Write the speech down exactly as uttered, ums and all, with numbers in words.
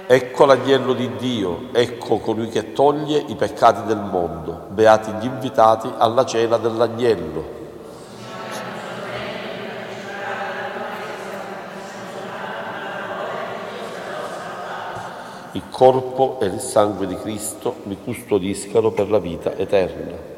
Ecco l'agnello di Dio, ecco colui che toglie i peccati del mondo. Beati gli invitati alla cena dell'agnello. Il corpo e il sangue di Cristo mi custodiscano per la vita eterna.